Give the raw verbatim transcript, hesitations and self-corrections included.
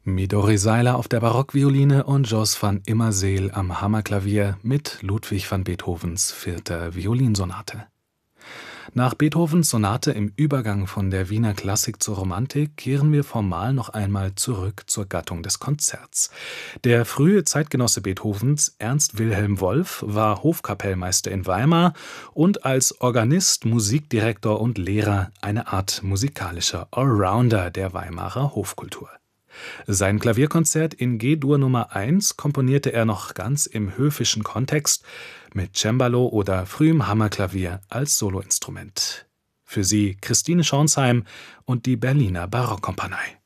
Midori Seiler auf der Barockvioline und Jos van Immerseel am Hammerklavier mit Ludwig van Beethovens vierter Violinsonate. Nach Beethovens Sonate im Übergang von der Wiener Klassik zur Romantik kehren wir formal noch einmal zurück zur Gattung des Konzerts. Der frühe Zeitgenosse Beethovens, Ernst Wilhelm Wolff, war Hofkapellmeister in Weimar und als Organist, Musikdirektor und Lehrer eine Art musikalischer Allrounder der Weimarer Hofkultur. Sein Klavierkonzert in G-Dur Nummer eins komponierte er noch ganz im höfischen Kontext mit Cembalo oder frühem Hammerklavier als Soloinstrument. Für sie Christine Schornsheim und die Berliner Barockkompanie.